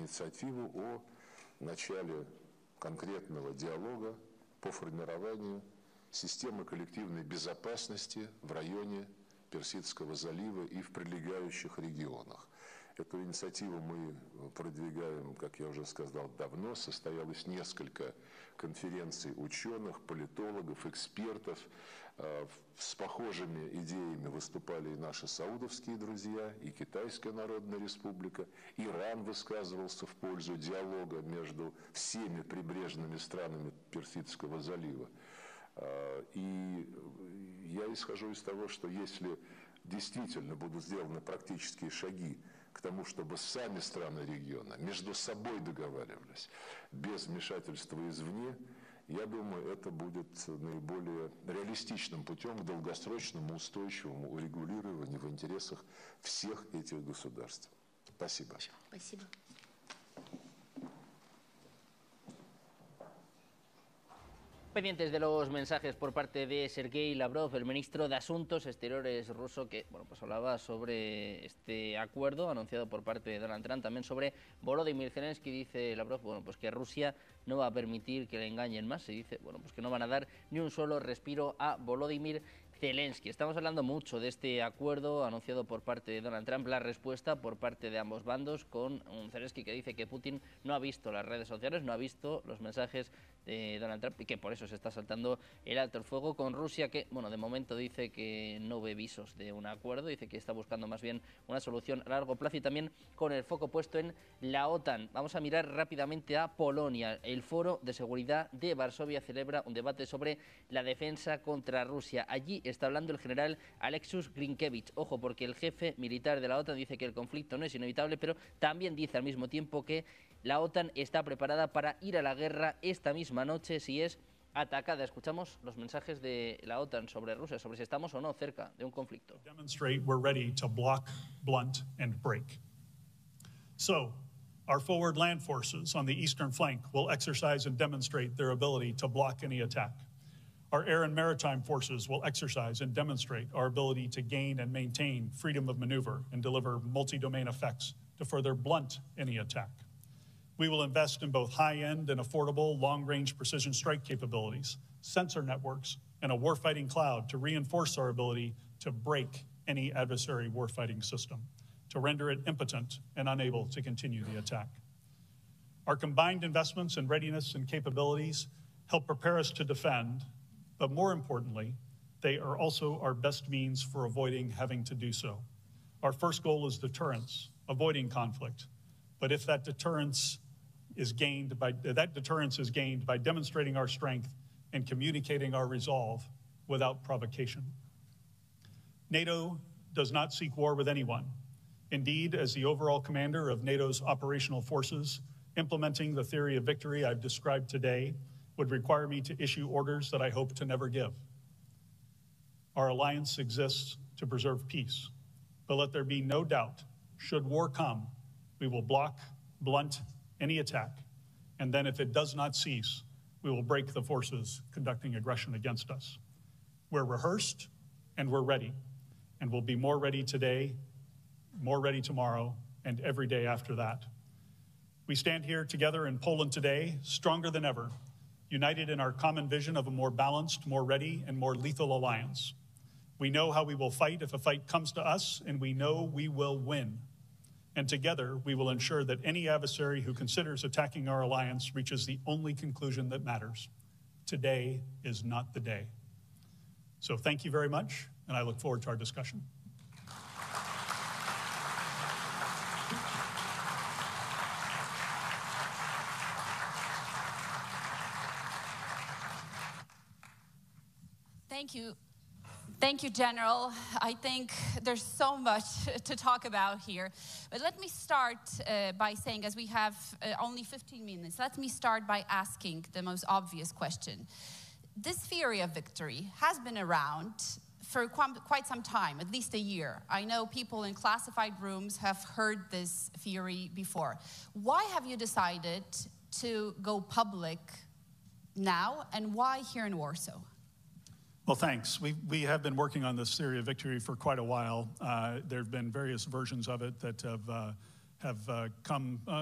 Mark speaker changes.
Speaker 1: инициативу о начале конкретного диалога по формированию системы коллективной безопасности в районе Персидского залива и в прилегающих регионах. Эту инициативу мы продвигаем, как я уже сказал, давно. Состоялось несколько конференций ученых, политологов, экспертов. С похожими идеями выступали и наши саудовские друзья, и Китайская Народная Республика. Иран высказывался в пользу диалога между всеми прибрежными странами Персидского залива. И я исхожу из того, что если действительно будут сделаны практические шаги к тому, чтобы сами страны региона между собой договаривались, без вмешательства извне, я думаю, это будет наиболее реалистичным путем к долгосрочному устойчивому урегулированию в интересах всех этих государств. Спасибо.
Speaker 2: Спасибо.
Speaker 3: Pendientes de los mensajes por parte de Sergei Lavrov, el ministro de Asuntos Exteriores ruso, que bueno, pues hablaba sobre este acuerdo anunciado por parte de Donald Trump, también sobre Volodymyr Zelensky. Dice Lavrov, bueno, pues que Rusia no va a permitir que le engañen más. Se dice, bueno, pues que no van a dar ni un solo respiro a Volodymyr Zelensky. Estamos hablando mucho de este acuerdo anunciado por parte de Donald Trump, la respuesta por parte de ambos bandos, con un Zelensky que dice que Putin no ha visto las redes sociales, no ha visto los mensajes de Donald Trump y que por eso se está saltando el alto el fuego, con Rusia que, bueno, de momento dice que no ve visos de un acuerdo, dice que está buscando más bien una solución a largo plazo, y también con el foco puesto en la OTAN. Vamos a mirar rápidamente a Polonia. El Foro de Seguridad de Varsovia celebra un debate sobre la defensa contra Rusia. Allí está hablando el general Aleksius Grynkevich. Ojo, porque el jefe militar de la OTAN dice que el conflicto no es inevitable, pero también dice al mismo tiempo que la OTAN está preparada para ir a la guerra esta misma noche si es atacada. Escuchamos los mensajes de la OTAN sobre Rusia, sobre si estamos o no cerca de un conflicto.
Speaker 4: Demonstrate we're ready to block, blunt, and break. So, our forward land forces on the eastern flank will exercise and demonstrate their ability to block any attack. Our air and maritime forces will exercise and demonstrate our ability to gain and maintain freedom of maneuver and deliver multi-domain effects to further blunt any attack. We will invest in both high-end and affordable long-range precision strike capabilities, sensor networks, and a warfighting cloud to reinforce our ability to break any adversary warfighting system, to render it impotent and unable to continue the attack. Our combined investments in readiness and capabilities help prepare us to defend, but more importantly, they are also our best means for avoiding having to do so. Our first goal is deterrence, avoiding conflict. But if that deterrence is gained by demonstrating our strength and communicating our resolve without provocation. NATO does not seek war with anyone. Indeed, as the overall commander of NATO's operational forces, implementing the theory of victory I've described today would require me to issue orders that I hope to never give. Our alliance exists to preserve peace, but let there be no doubt, should war come, we will block, blunt any attack, and then if it does not cease, we will break the forces conducting aggression against us. We're rehearsed and we're ready, and we'll be more ready today, more ready tomorrow, and every day after that. We stand here together in Poland today, stronger than ever, united in our common vision of a more balanced, more ready, and more lethal alliance. We know how we will fight if a fight comes to us, and we know we will win. And together, we will ensure that any adversary who considers attacking our alliance reaches the only conclusion that matters. Today is not the day. So thank you very much, and I look forward to our discussion.
Speaker 2: Thank you. Thank you, General. I think there's so much to talk about here. But let me start by saying, as we have only 15 minutes, let me start by asking the most obvious question. This theory of victory has been around for quite some time, at least a year. I know people in classified rooms have heard this theory before. Why have you decided to go public now, and why here in Warsaw?
Speaker 4: Well, thanks. We have been working on this theory of victory for quite a while. There have been various versions of it that have come